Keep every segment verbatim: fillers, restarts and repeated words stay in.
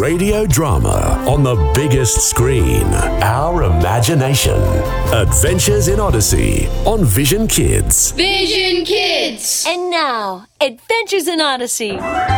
Radio drama on the biggest screen. Our imagination. Adventures in Odyssey on Vision Kids. Vision Kids! And now, Adventures in Odyssey.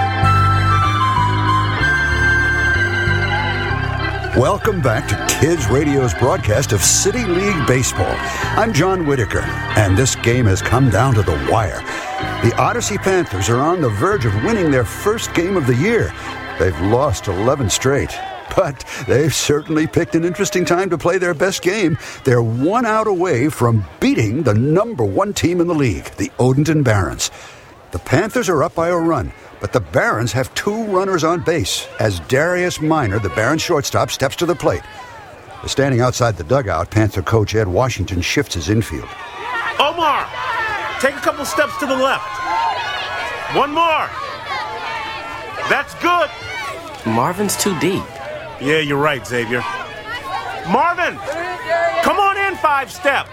Welcome back to Kids Radio's broadcast of City League Baseball. I'm John Whitaker, and this game has come down to the wire. The Odyssey Panthers are on the verge of winning their first game of the year. They've lost eleven straight, but they've certainly picked an interesting time to play their best game. They're one out away from beating the number one team in the league, the Odenton Barons. The Panthers are up by a run, but the Barons have two runners on base as Darius Minor, the Barons shortstop, steps to the plate. Standing outside the dugout, Panther coach Ed Washington shifts his infield. Omar, take a couple steps to the left. One more. That's good. Marvin's too deep. Yeah, you're right, Xavier. Marvin, come on in five steps.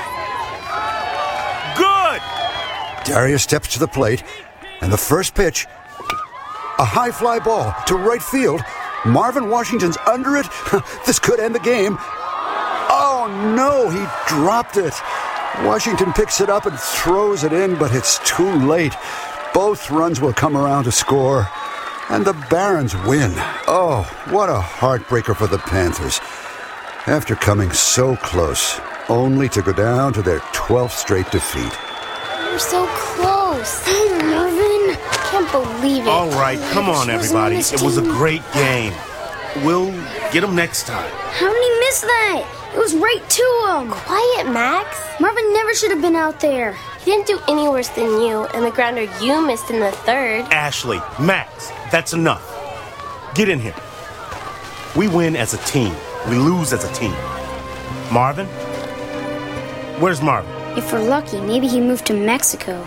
Good. Darius steps to the plate, and the first pitch, a high fly ball to right field. Marvin Washington's under it. This could end the game. Oh, no, he dropped it. Washington picks it up and throws it in, but it's too late. Both runs will come around to score, and the Barons win. Oh, what a heartbreaker for the Panthers. After coming so close, only to go down to their twelfth straight defeat. We're so close. Oh, Marvin. Can't believe it. All right, come on, everybody. It was a great game. We'll get them next time. How did he miss that? It was right to him. Quiet, Max. Marvin never should have been out there. He didn't do any worse than you, and the grounder you missed in the third. Ashley, Max, that's enough. Get in here. We win as a team. We lose as a team. Marvin? Where's Marvin? If we're lucky, maybe he moved to Mexico.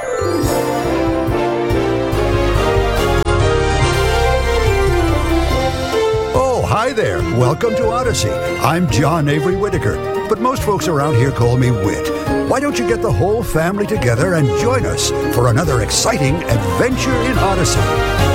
Oh, hi there. Welcome to Odyssey. I'm John Avery Whitaker, but most folks around here call me Whit. Why don't you get the whole family together and join us for another exciting adventure in Odyssey?